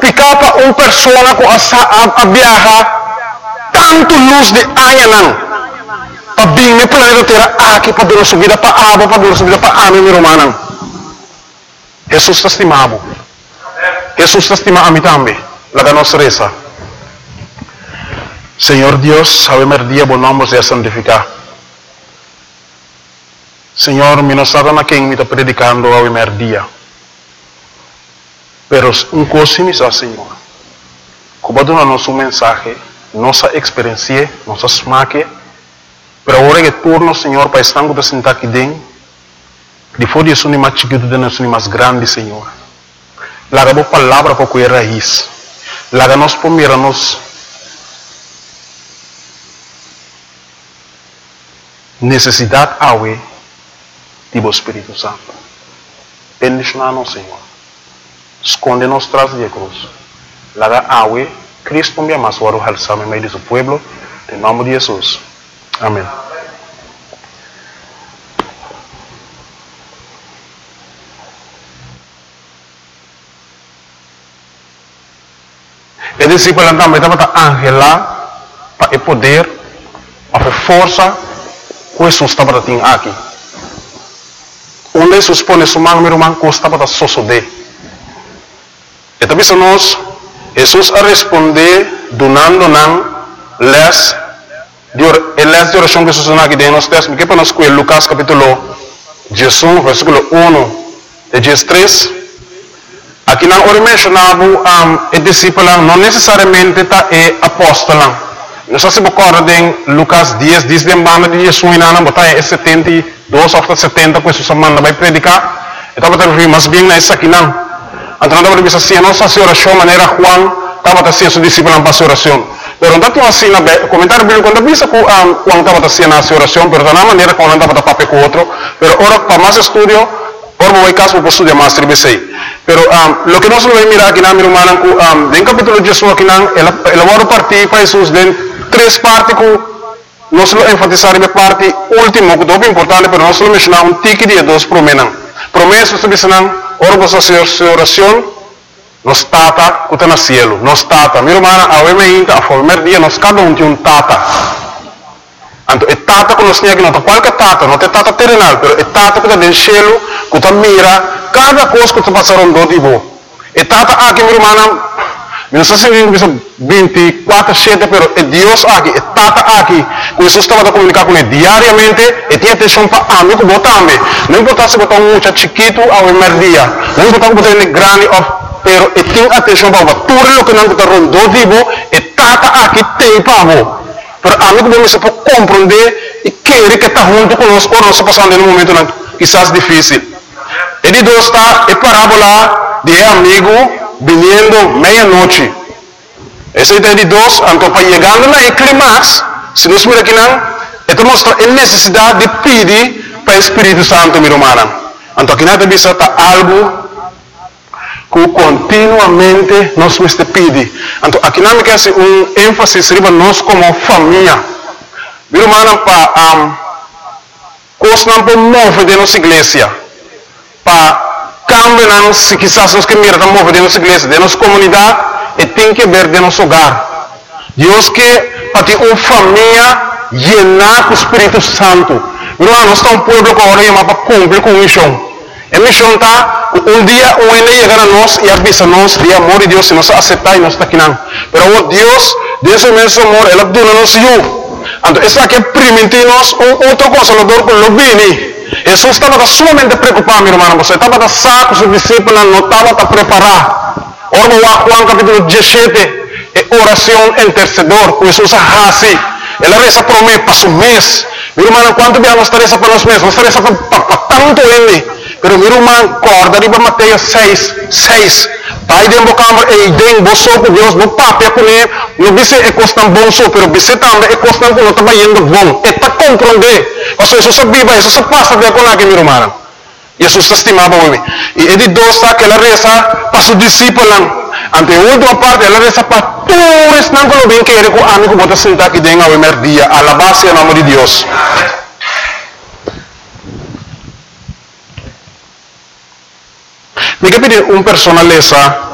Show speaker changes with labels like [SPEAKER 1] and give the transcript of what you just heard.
[SPEAKER 1] ficava uma pessoa que a viajar tanto luz de aia para vir no planeta Terra aqui para dar sua vida para a água, para dar sua vida para a minha romana. Jesus te estimava. Jesus te estima a mim também. La que nos reza. Senhor Deus, a primeiro dia bom nome é santificar. Senhor, me não sabe na quem me está predicando a primeiro dia. Pero coisa me diz, Senhor, como dá nosso mensagem, nossa experiência, nossa smaque, pero agora que turno, Senhor, para estar com sentar aqui dentro, depois disso, nem mais chiquito, nem mais grande, Senhor. Laga a palavra para cuidar raiz. Laga nós para nos necessidade awe do Espírito Santo. Bendicionar-nos, Senhor. Esconde-nos tras de cruz. Laga awe, Cristo me ama, suaro halsame meio de seu pueblo, em nome de Jesus. Amém. E discípulo também estava angela para o poder, para a força que Jesus estava tendo aqui. Onde Jesus põe sua mão, meu irmão, que estava a sosodé. E também nós, Jesus a responder, donando les de oração que Jesus aqui dentro nos textos, que para nós com Lucas capítulo 11, versículo 1 e 13. Aqui não ora mencionava o discípulo não necessariamente é apóstolo. Nós se recordem Lucas 10 diz de banda de Jesus na botar é 72 ou 70 que Jesus manda vai predicar. Então vai ter mais bem nessa aqui não. Então não vai ser nossa oração maneira Juan estava a ser seu discípulo para oração. Pero não tinha assim na comentário bíblico quando visa que Juan estava a ser na oração, pero da maneira como não estava a papel com outro. Pero ora para mais estudio, ora vou caso para estudar mais tribesei. Pero lo que nós vamos mirar aqui na minha irmã, em capítulo de Jesus aqui ela vai partir para Jesus de três partes que nós vamos enfatizar a parte última que é muito importante, pero nós vamos mencionar tique de dois promessas. Promessas que dizem, ora você fazer sua oração, nos tata que está no cielo, nos tata. Minha irmã, a primeiro dia nós cada tem tata. Então, é tata que nós temos aqui, não é qualquer tata, não é tata terrenal, mas é tata que está no cielo, que está mira cada coisa que está passando do tipo. É tata aqui, minha irmã, não sei se é 24/7, mas é Deus aqui, é tata aqui. Que Jesus estava a comunicar com ele diariamente, e tinha atenção para a mim, que botar também. Não importa se botar um chiquito ao primeiro dia, não importa se botar um grande, pero e tem atenção para tudo o que não está rondando tipo, e tata aqui tem para você. Pero a mim que você pode compreender e querer que está junto conosco, ou nós passando em um momento quizás difícil. Ele está a parábola de amigo vindo meia-noite. Esse é de dois, então para chegando na clímax, se nós miramos aqui não, ele mostra a necessidade de pedir para o Espírito Santo, minha irmã. Então aqui nada disso está algo que continuamente nós nos pedimos. Então aqui não me quer ênfase sobre nós como família. Minha irmã, para coisas não podemos mover de nossa igreja, para cambiar, se quizás nós que mirar mover de nossa igreja, de nossa comunidade, e tem que ver de nosso hogar. Deus que para ter uma família llenar com o Espírito Santo. Minha irmã, nós estamos um povo que agora para cumprir com a missão. A missão está, um dia ele chegar a nós e avisa-nos de amor de Deus, se nós aceitar e nós está aqui não. Mas Deus, Deus é imenso amor, Ele dona-nos eu. Então, esse aqui permite-nos outro consolador que não vem. Jesus estava sumamente preocupado, minha irmã, você estava saco, seus discípulos não estavam preparados. Ora, Juan capítulo 17, é oração intercedor, que Jesus faz. Ela reza por mim, para o mês. Minha irmã, quanto bem nós reza para nós mesmos? Nós reza para tanto ele. Pero minha irmã, corda de Mateus 6. Pai de embocambre e idem boso que Deus no papel com ele, não disse é costan bom só, pero disse também é costan que não está indo bom. Está compreender. Ou seja, Jesus viva, Jesus passa de com aqui, minha irmã. Jesus estimava o homem. E ele dosa que ela reza para seus discípulos. Ante a última parte, ela reza para todos não que bem que ele com amigo bota sentar aqui dentro ao primeiro dia, alabar-se em nome de Deus. Me que pedir uma personaleza